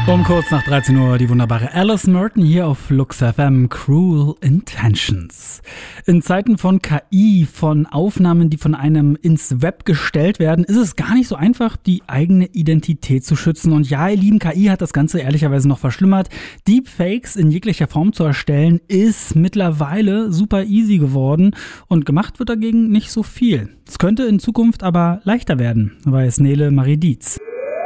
Um kurz nach 13 Uhr die wunderbare Alice Merton hier auf Lux FM, Cruel Intentions. In Zeiten von KI, von Aufnahmen, die von einem ins Web gestellt werden, ist es gar nicht so einfach, die eigene Identität zu schützen. Und ja, ihr lieben, KI hat das Ganze ehrlicherweise noch verschlimmert. Deepfakes in jeglicher Form zu erstellen, ist mittlerweile super easy geworden und gemacht wird dagegen nicht so viel. Es könnte in Zukunft aber leichter werden, weiß Nele Marie Dietz.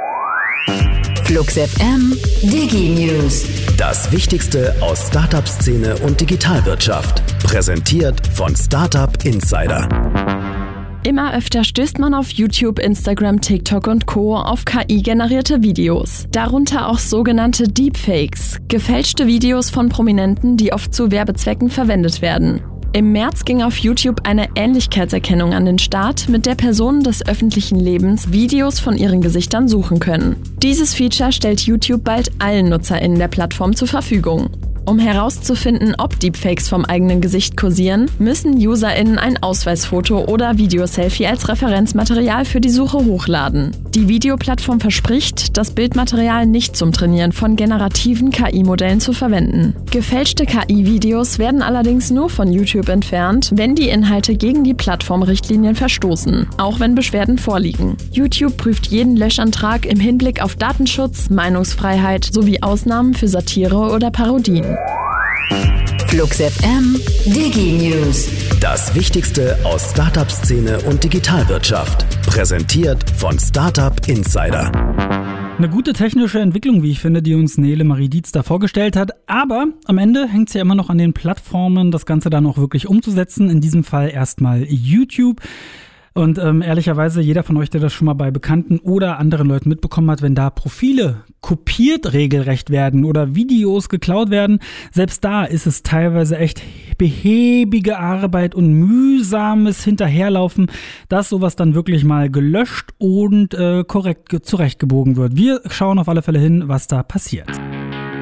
Flux FM Digi News. Das Wichtigste aus Startup-Szene und Digitalwirtschaft. Präsentiert von Startup Insider. Immer öfter stößt man auf YouTube, Instagram, TikTok und Co. auf KI-generierte Videos. Darunter auch sogenannte Deepfakes, gefälschte Videos von Prominenten, die oft zu Werbezwecken verwendet werden. Im März ging auf YouTube eine Ähnlichkeitserkennung an den Start, mit der Personen des öffentlichen Lebens Videos von ihren Gesichtern suchen können. Dieses Feature stellt YouTube bald allen NutzerInnen der Plattform zur Verfügung. Um herauszufinden, ob Deepfakes vom eigenen Gesicht kursieren, müssen UserInnen ein Ausweisfoto oder Videoselfie als Referenzmaterial für die Suche hochladen. Die Videoplattform verspricht, das Bildmaterial nicht zum Trainieren von generativen KI-Modellen zu verwenden. Gefälschte KI-Videos werden allerdings nur von YouTube entfernt, wenn die Inhalte gegen die Plattformrichtlinien verstoßen, auch wenn Beschwerden vorliegen. YouTube prüft jeden Löschantrag im Hinblick auf Datenschutz, Meinungsfreiheit sowie Ausnahmen für Satire oder Parodien. Flux FM Digi News. Das Wichtigste aus Startup-Szene und Digitalwirtschaft. Präsentiert von Startup Insider. Eine gute technische Entwicklung, wie ich finde, die uns Nele Marie Dietz da vorgestellt hat. Aber am Ende hängt es ja immer noch an den Plattformen, das Ganze dann auch wirklich umzusetzen. In diesem Fall erstmal YouTube. Und ehrlicherweise, jeder von euch, der das schon mal bei Bekannten oder anderen Leuten mitbekommen hat, wenn da Profile kopiert regelrecht werden oder Videos geklaut werden, selbst da ist es teilweise echt behäbige Arbeit und mühsames Hinterherlaufen, dass sowas dann wirklich mal gelöscht und korrekt zurechtgebogen wird. Wir schauen auf alle Fälle hin, was da passiert.